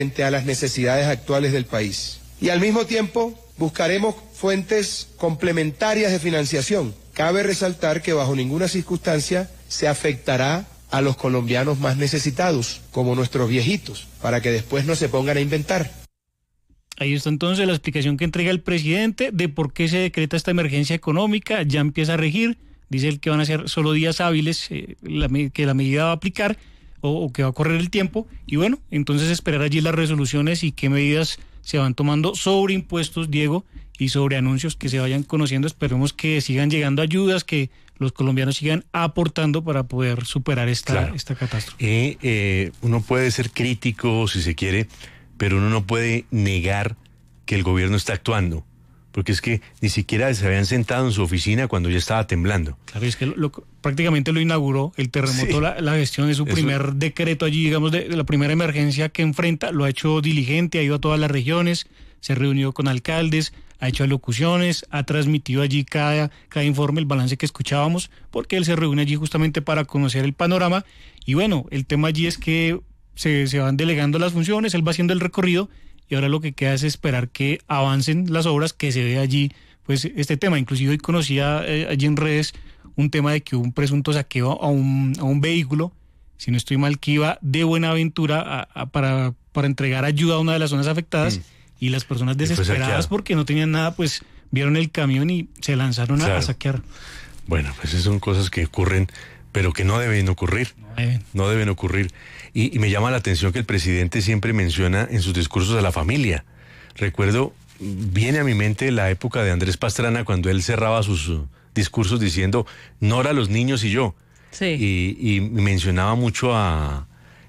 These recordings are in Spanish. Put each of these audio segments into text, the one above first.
frente a las necesidades actuales del país. Y al mismo tiempo buscaremos fuentes complementarias de financiación. Cabe resaltar que bajo ninguna circunstancia se afectará a los colombianos más necesitados, como nuestros viejitos, para que después no se pongan a inventar. Ahí está entonces la explicación que entrega el presidente de por qué se decreta esta emergencia económica. Ya empieza a regir, dice él que van a ser solo días hábiles, que la medida va a aplicar o que va a correr el tiempo. Y bueno, entonces esperar allí las resoluciones y qué medidas se van tomando sobre impuestos, Diego, y sobre anuncios que se vayan conociendo. Esperemos que sigan llegando ayudas, que los colombianos sigan aportando para poder superar esta catástrofe. Uno puede ser crítico si se quiere, pero uno no puede negar que el gobierno está actuando, porque es que ni siquiera se habían sentado en su oficina cuando ya estaba temblando. Claro, es que prácticamente lo inauguró el terremoto, sí. la gestión de su primer decreto allí, digamos, de la primera emergencia que enfrenta, lo ha hecho diligente, ha ido a todas las regiones, se reunió con alcaldes, ha hecho alocuciones, ha transmitido allí cada informe, el balance que escuchábamos, porque él se reúne allí justamente para conocer el panorama. Y bueno, el tema allí es que se van delegando las funciones, él va haciendo el recorrido y ahora lo que queda es esperar que avancen las obras, que se vea allí pues este tema. Inclusive hoy conocía allí en redes un tema de que hubo un presunto saqueo a un vehículo, si no estoy mal, que iba de Buenaventura para entregar ayuda a una de las zonas afectadas. Y las personas desesperadas porque no tenían nada, pues vieron el camión y se lanzaron a saquear. Bueno, pues esas son cosas que ocurren, pero que no deben ocurrir. No deben ocurrir. Y me llama la atención que el presidente siempre menciona en sus discursos a la familia. Recuerdo, viene a mi mente la época de Andrés Pastrana cuando él cerraba sus discursos diciendo Nora, los niños y yo. Sí. Y mencionaba mucho a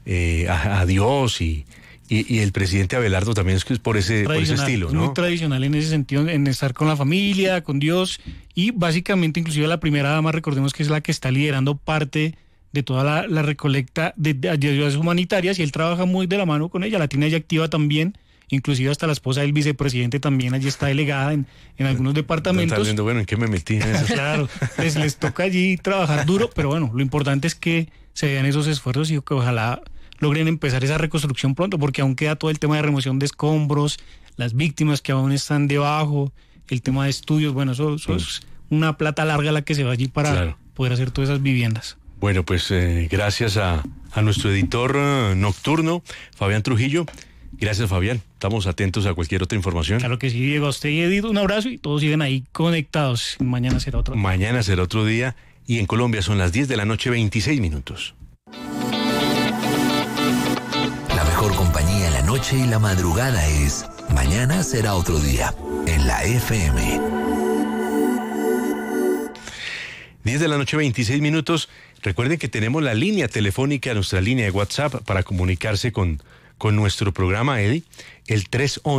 Dios y el presidente Abelardo también es por ese estilo, ¿no? Muy tradicional en ese sentido, en estar con la familia, con Dios, y básicamente inclusive la primera dama, recordemos que es la que está liderando parte de toda la recolecta de ayudas humanitarias, y él trabaja muy de la mano con ella, la tiene ella activa también, inclusive hasta la esposa del vicepresidente también allí está delegada en algunos departamentos. Están viendo, bueno, ¿en qué me metí en eso? Claro, les toca allí trabajar duro, pero bueno, lo importante es que se vean esos esfuerzos y que ojalá logren empezar esa reconstrucción pronto, porque aún queda todo el tema de remoción de escombros, las víctimas que aún están debajo, el tema de estudios, bueno, eso es una plata larga la que se va allí para poder hacer todas esas viviendas. Bueno, pues gracias a nuestro editor nocturno, Fabián Trujillo. Gracias, Fabián. Estamos atentos a cualquier otra información. Claro que sí, Diego. A usted y Edith, un abrazo y todos siguen ahí conectados. Mañana será otro día. Mañana será otro día y en Colombia son las 10 de la noche, 26 minutos. La mejor compañía en la noche y la madrugada es Mañana será otro día en la FM. 10 de la noche, 26 minutos. Recuerden que tenemos la línea telefónica, nuestra línea de WhatsApp para comunicarse con nuestro programa, Eddie, el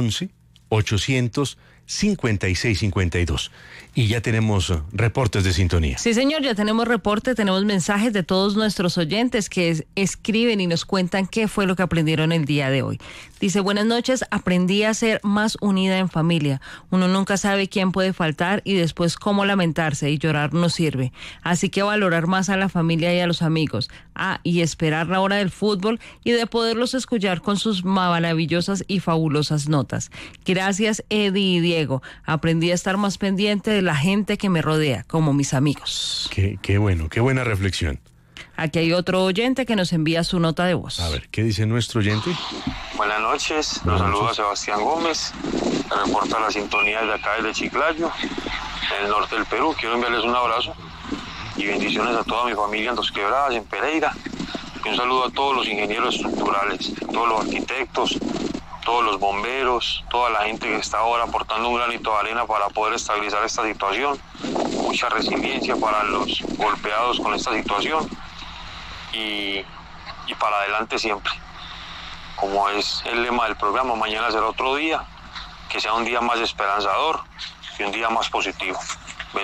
311-800-5652. Y ya tenemos reportes de sintonía. Sí, señor, ya tenemos reporte, tenemos mensajes de todos nuestros oyentes que escriben y nos cuentan qué fue lo que aprendieron el día de hoy. Dice, buenas noches, aprendí a ser más unida en familia. Uno nunca sabe quién puede faltar y después cómo lamentarse, y llorar no sirve. Así que valorar más a la familia y a los amigos. Y esperar la hora del fútbol y de poderlos escuchar con sus maravillosas y fabulosas notas. Gracias, Eddie y Diego. Aprendí a estar más pendiente de la gente que me rodea, como mis amigos. Qué bueno, qué buena reflexión. Aquí hay otro oyente que nos envía su nota de voz. A ver, ¿qué dice nuestro oyente? Buenas noches, los saluda Sebastián Gómez, reporta la sintonía de acá desde Chiclayo, en el norte del Perú. Quiero enviarles un abrazo y bendiciones a toda mi familia en Dos Quebradas, en Pereira. Y un saludo a todos los ingenieros estructurales, todos los arquitectos, todos los bomberos, toda la gente que está ahora aportando un granito de arena para poder estabilizar esta situación. Mucha resiliencia para los golpeados con esta situación y para adelante siempre. Como es el lema del programa, mañana será otro día, que sea un día más esperanzador y un día más positivo.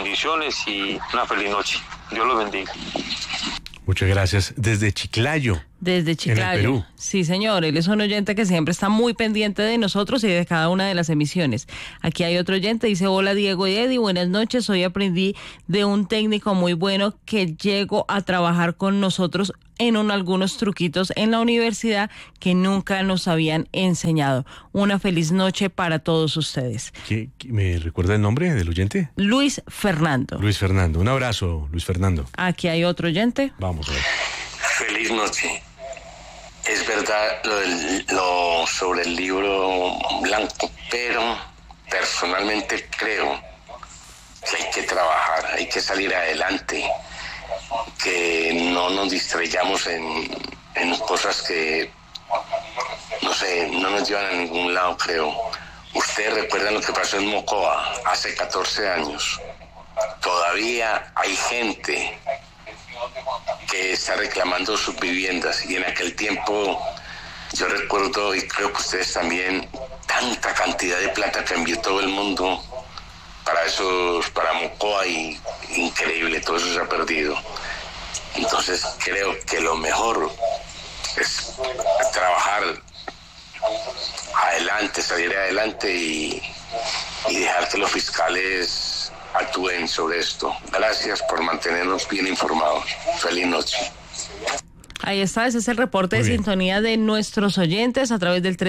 Bendiciones y una feliz noche. Dios los bendiga. Muchas gracias. Desde Chiclayo, Desde Chiclayo. En el Perú. Sí, señor. Él es un oyente que siempre está muy pendiente de nosotros y de cada una de las emisiones. Aquí hay otro oyente, dice: hola Diego y Eddie, buenas noches. Hoy aprendí de un técnico muy bueno que llegó a trabajar con nosotros en algunos truquitos en la universidad que nunca nos habían enseñado. Una feliz noche para todos ustedes. ¿Me recuerda el nombre del oyente? Luis Fernando. Luis Fernando. Un abrazo, Luis Fernando. Aquí hay otro oyente. Vamos a ver. Feliz noche. Es verdad lo sobre el libro blanco, pero personalmente creo que hay que trabajar, hay que salir adelante, que no nos distraigamos en cosas que, no sé, no nos llevan a ningún lado, creo. Ustedes recuerdan lo que pasó en Mocoa hace 14 años. Todavía hay gente que está reclamando sus viviendas, y en aquel tiempo yo recuerdo, y creo que ustedes también, tanta cantidad de plata que envió todo el mundo para Mocoa, y increíble, todo eso se ha perdido. Entonces creo que lo mejor es trabajar adelante, salir adelante y dejar que los fiscales actúen sobre esto. Gracias por mantenernos bien informados. Feliz noche. Ahí está, ese es el reporte de sintonía de nuestros oyentes a través del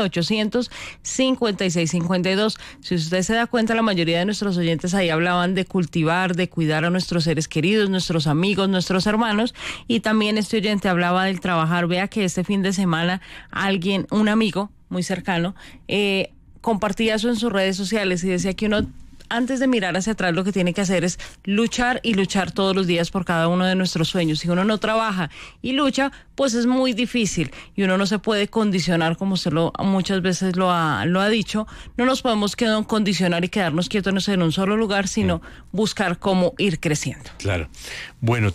311-800-5652. Si usted se da cuenta, la mayoría de nuestros oyentes ahí hablaban de cultivar, de cuidar a nuestros seres queridos, nuestros amigos, nuestros hermanos, y también este oyente hablaba del trabajar. Vea que este fin de semana un amigo muy cercano, compartía eso en sus redes sociales y decía que uno, antes de mirar hacia atrás, lo que tiene que hacer es luchar y luchar todos los días por cada uno de nuestros sueños. Si uno no trabaja y lucha, pues es muy difícil y uno no se puede condicionar, como usted muchas veces lo ha dicho. No nos podemos condicionar y quedarnos quietos en un solo lugar, sino buscar cómo ir creciendo. Claro. Bueno,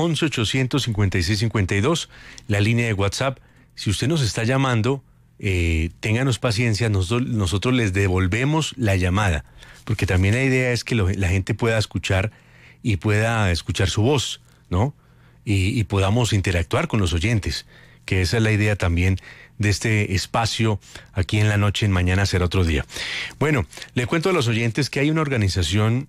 311-800-5652, la línea de WhatsApp. Si usted nos está llamando, ténganos paciencia, nosotros les devolvemos la llamada, porque también la idea es que la gente pueda escuchar y pueda escuchar su voz, ¿no? Y podamos interactuar con los oyentes, que esa es la idea también de este espacio aquí en la noche, en Mañana Será Otro Día. Bueno, le cuento a los oyentes que hay una organización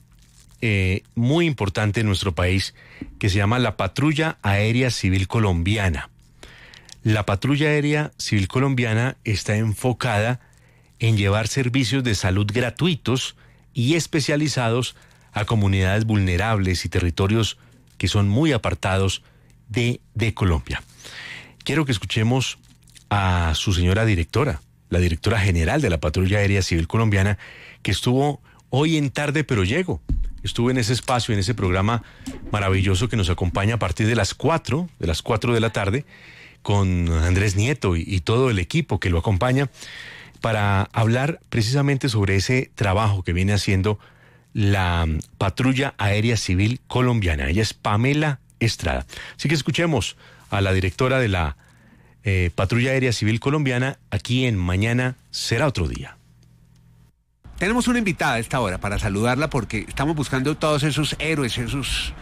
muy importante en nuestro país que se llama la Patrulla Aérea Civil Colombiana. La Patrulla Aérea Civil Colombiana está enfocada en llevar servicios de salud gratuitos y especializados a comunidades vulnerables y territorios que son muy apartados de Colombia. Quiero que escuchemos a su señora directora, la directora general de la Patrulla Aérea Civil Colombiana, que estuvo hoy en Tarde Pero Llego. Estuve en ese espacio, en ese programa maravilloso que nos acompaña a partir de las 4 de la tarde, con Andrés Nieto y todo el equipo que lo acompaña, para hablar precisamente sobre ese trabajo que viene haciendo la Patrulla Aérea Civil Colombiana. Ella es Pamela Estrada. Así que escuchemos a la directora de la Patrulla Aérea Civil Colombiana aquí en Mañana Será Otro Día. Tenemos una invitada a esta hora para saludarla, porque estamos buscando todos esos héroes, esos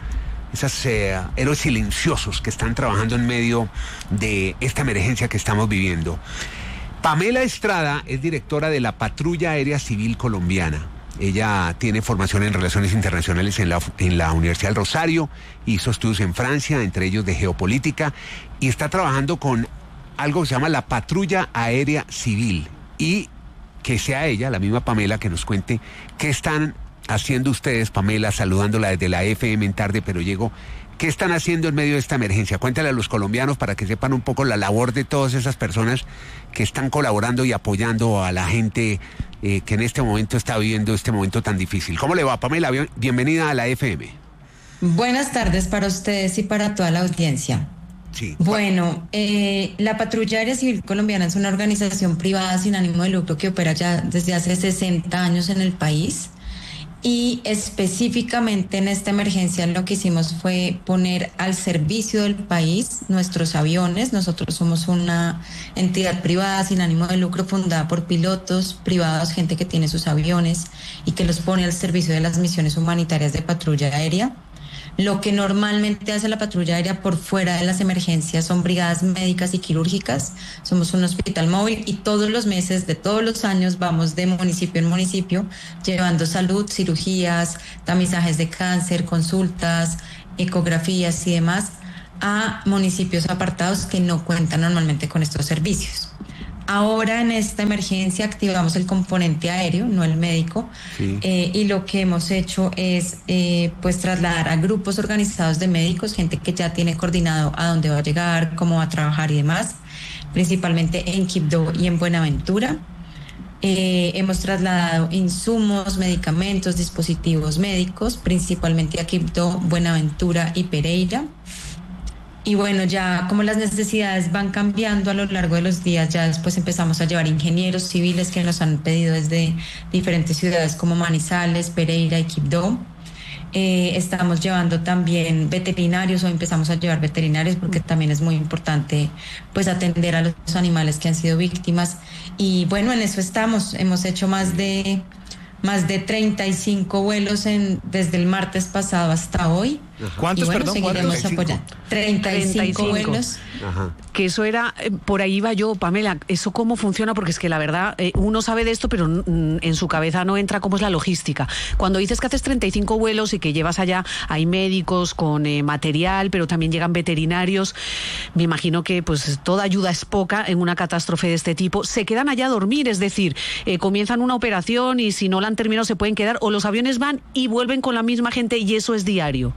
héroes silenciosos que están trabajando en medio de esta emergencia que estamos viviendo. Pamela Estrada es directora de la Patrulla Aérea Civil Colombiana. Ella tiene formación en Relaciones Internacionales en la Universidad del Rosario, hizo estudios en Francia, entre ellos de geopolítica, y está trabajando con algo que se llama la Patrulla Aérea Civil. Y que sea ella, la misma Pamela, que nos cuente qué están haciendo ustedes, Pamela, saludándola desde la FM en Tarde Pero Llego. ¿Qué están haciendo en medio de esta emergencia? Cuéntale a los colombianos para que sepan un poco la labor de todas esas personas que están colaborando y apoyando a la gente que en este momento está viviendo este momento tan difícil. ¿Cómo le va, Pamela? Bienvenida a la FM. Buenas tardes para ustedes y para toda la audiencia. Sí. Bueno, la Patrulla Aérea Civil Colombiana es una organización privada sin ánimo de lucro que opera ya desde hace 60 años en el país. Y específicamente en esta emergencia lo que hicimos fue poner al servicio del país nuestros aviones. Nosotros somos una entidad privada sin ánimo de lucro fundada por pilotos privados, gente que tiene sus aviones y que los pone al servicio de las misiones humanitarias de patrulla aérea. Lo que normalmente hace la patrulla aérea por fuera de las emergencias son brigadas médicas y quirúrgicas. Somos un hospital móvil y todos los meses de todos los años vamos de municipio en municipio llevando salud, cirugías, tamizajes de cáncer, consultas, ecografías y demás a municipios apartados que no cuentan normalmente con estos servicios. Ahora en esta emergencia activamos el componente aéreo, no el médico, sí. Y lo que hemos hecho es pues trasladar a grupos organizados de médicos, gente que ya tiene coordinado a dónde va a llegar, cómo va a trabajar y demás, principalmente en Quibdó y en Buenaventura. Hemos trasladado insumos, medicamentos, dispositivos médicos, principalmente a Quibdó, Buenaventura y Pereira. Y bueno, ya como las necesidades van cambiando a lo largo de los días, ya después empezamos a llevar ingenieros civiles que nos han pedido desde diferentes ciudades como Manizales, Pereira y Quibdó. Estamos llevando también veterinarios o empezamos a llevar veterinarios porque también es muy importante pues atender a los animales que han sido víctimas. Y bueno, en eso estamos. Hemos hecho más de 35 vuelos desde el martes pasado hasta hoy. ¿Cuántos, y bueno, perdón? seguiremos apoyando. 35 vuelos. Ajá. Que eso era, por ahí iba yo, Pamela, ¿eso cómo funciona? Porque es que la verdad, uno sabe de esto, pero en su cabeza no entra cómo es la logística. Cuando dices que haces 35 vuelos y que llevas allá, hay médicos con material, pero también llegan veterinarios, me imagino que pues toda ayuda es poca en una catástrofe de este tipo. ¿Se quedan allá a dormir? Es decir, comienzan una operación y si no la han terminado se pueden quedar, o los aviones van y vuelven con la misma gente y eso es diario.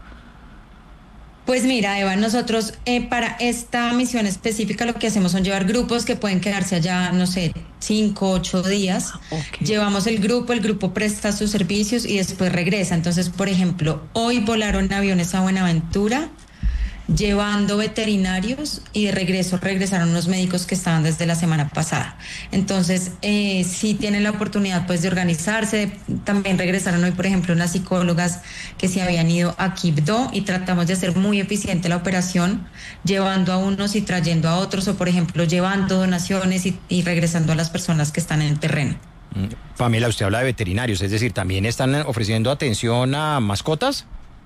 Pues mira, Eva, nosotros para esta misión específica lo que hacemos son llevar grupos que pueden quedarse allá, no sé, 5, 8 días. Okay. Llevamos el grupo presta sus servicios y después regresa. Entonces, por ejemplo, hoy volaron aviones a Buenaventura llevando veterinarios y de regreso regresaron unos médicos que estaban desde la semana pasada. Entonces, sí tienen la oportunidad pues de organizarse. También regresaron hoy, por ejemplo, unas psicólogas que se habían ido a Quibdó y tratamos de hacer muy eficiente la operación, llevando a unos y trayendo a otros, o por ejemplo, llevando donaciones y regresando a las personas que están en el terreno. Pamela, usted habla de veterinarios, es decir, ¿también están ofreciendo atención a mascotas?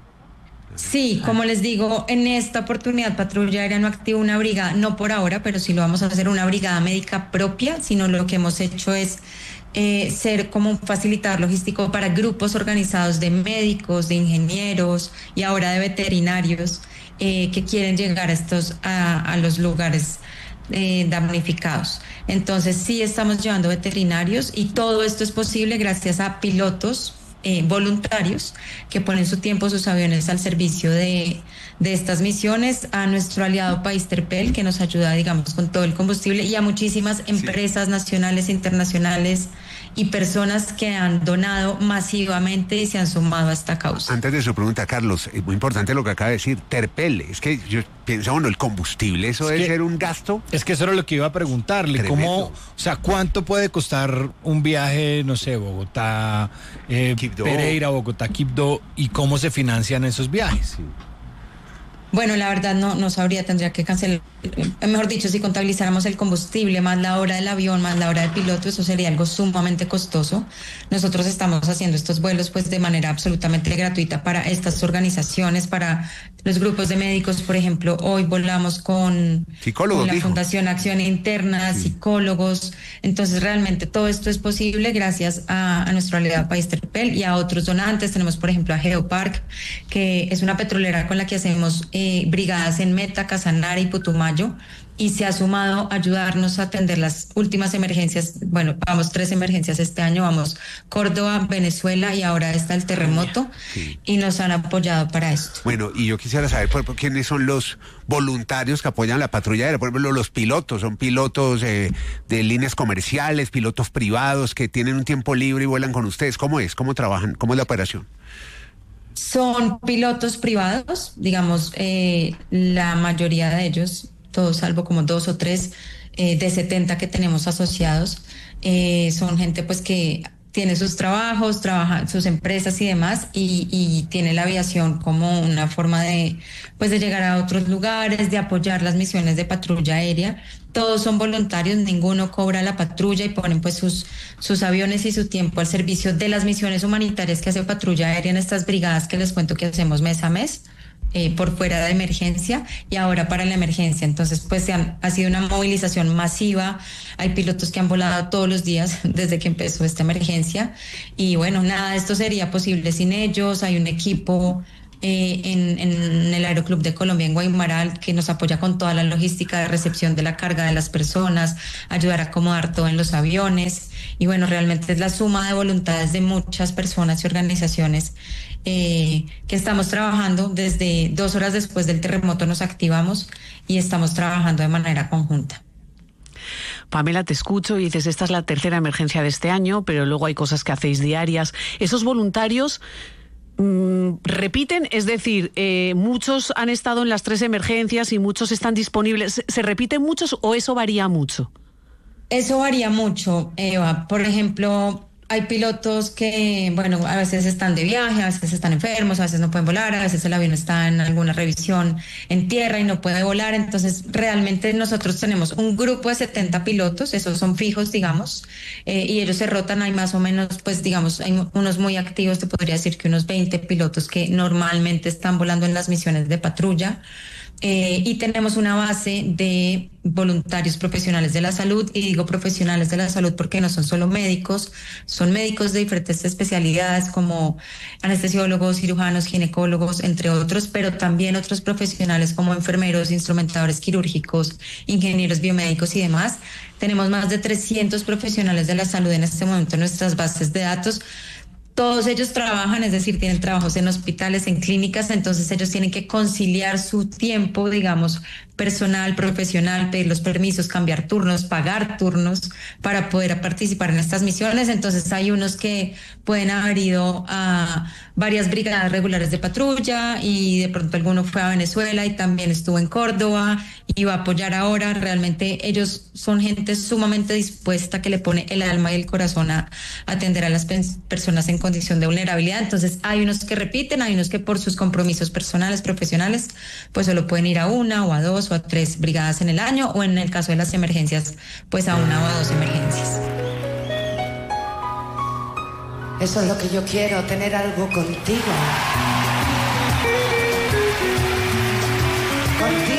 Sí, como les digo, en esta oportunidad Patrulla Aérea no activa una brigada, no por ahora, pero sí lo vamos a hacer, una brigada médica propia, sino lo que hemos hecho es ser como un facilitador logístico para grupos organizados de médicos, de ingenieros y ahora de veterinarios que quieren llegar a los lugares damnificados. Entonces sí estamos llevando veterinarios y todo esto es posible gracias a pilotos voluntarios que ponen su tiempo, sus aviones al servicio de estas misiones, a nuestro aliado país Terpel que nos ayuda, digamos, con todo el combustible, y a muchísimas empresas nacionales e internacionales y personas que han donado masivamente y se han sumado a esta causa. Antes de su pregunta, Carlos, es muy importante lo que acaba de decir, Terpel, es que yo pienso, bueno, el combustible, eso debe ser un gasto. Es que eso era lo que iba a preguntarle, tremendo. ¿Cómo, o sea, cuánto puede costar un viaje, no sé, Bogotá, Pereira, Bogotá, Quibdó, y cómo se financian esos viajes? Sí. Bueno, la verdad no sabría, tendría que cancelar. Mejor dicho, si contabilizáramos el combustible, más la hora del avión, más la hora del piloto, eso sería algo sumamente costoso. Nosotros estamos haciendo estos vuelos pues de manera absolutamente gratuita para estas organizaciones, para los grupos de médicos. Por ejemplo, hoy volamos con la Fundación Acción Interna, sí, psicólogos. Entonces, realmente todo esto es posible gracias a nuestro aliado país Terpel y a otros donantes. Tenemos, por ejemplo, a Geopark, que es una petrolera con la que hacemos brigadas en Meta, Casanare y Putumayo, y se ha sumado a ayudarnos a atender las últimas emergencias. Bueno, vamos 3 emergencias este año, vamos Córdoba, Venezuela y ahora está el terremoto, sí, y nos han apoyado para esto. Bueno, y yo quisiera saber quiénes son los voluntarios que apoyan la patrulla aérea. Por ejemplo, los pilotos, son pilotos de líneas comerciales, pilotos privados que tienen un tiempo libre y vuelan con ustedes. ¿Cómo es? ¿Cómo trabajan? ¿Cómo es la operación? Son pilotos privados, digamos, la mayoría de ellos, todos salvo como 2 o 3 de 70 que tenemos asociados, son gente pues que tiene sus trabajos, trabaja sus empresas y demás, y tiene la aviación como una forma de llegar a otros lugares, de apoyar las misiones de patrulla aérea. Todos son voluntarios, ninguno cobra la patrulla y ponen pues sus aviones y su tiempo al servicio de las misiones humanitarias que hace patrulla aérea en estas brigadas que les cuento que hacemos mes a mes. por fuera de emergencia y ahora para la emergencia. Entonces, pues ha sido una movilización masiva. Hay pilotos que han volado todos los días desde que empezó esta emergencia. Y bueno, nada de esto sería posible sin ellos. Hay un equipo en el Aeroclub de Colombia en Guaymaral que nos apoya con toda la logística de recepción de la carga de las personas, ayudar a acomodar todo en los aviones. Y bueno, realmente es la suma de voluntades de muchas personas y organizaciones que estamos trabajando. Desde 2 horas después del terremoto nos activamos y estamos trabajando de manera conjunta. Pamela, te escucho y dices, esta es la tercera emergencia de este año, pero luego hay cosas que hacéis diarias. Esos voluntarios repiten, es decir, muchos han estado en las 3 emergencias y muchos están disponibles. ¿Se repiten muchos o eso varía mucho? Eso varía mucho, Eva. Por ejemplo, hay pilotos que, bueno, a veces están de viaje, a veces están enfermos, a veces no pueden volar, a veces el avión está en alguna revisión en tierra y no puede volar. Entonces, realmente nosotros tenemos un grupo de 70 pilotos, esos son fijos, digamos, y ellos se rotan. Hay más o menos, pues, digamos, hay unos muy activos, te podría decir que unos 20 pilotos que normalmente están volando en las misiones de patrulla. Y tenemos una base de voluntarios profesionales de la salud, y digo profesionales de la salud porque no son solo médicos, son médicos de diferentes especialidades como anestesiólogos, cirujanos, ginecólogos, entre otros, pero también otros profesionales como enfermeros, instrumentadores quirúrgicos, ingenieros biomédicos y demás. Tenemos más de 300 profesionales de la salud en este momento en nuestras bases de datos. Todos ellos trabajan, es decir, tienen trabajos en hospitales, en clínicas, entonces ellos tienen que conciliar su tiempo, digamos, personal, profesional, pedir los permisos, cambiar turnos, pagar turnos para poder participar en estas misiones. Entonces hay unos que pueden haber ido a varias brigadas regulares de patrulla y de pronto alguno fue a Venezuela y también estuvo en Córdoba y va a apoyar ahora. Realmente ellos son gente sumamente dispuesta que le pone el alma y el corazón a atender a las personas en condición de vulnerabilidad. Entonces hay unos que repiten, hay unos que por sus compromisos personales, profesionales, pues solo pueden ir a 1 o a 2 o a 3 brigadas en el año, o en el caso de las emergencias, pues a 1 o a 2 emergencias. Eso es lo que yo quiero, tener algo contigo. Contigo.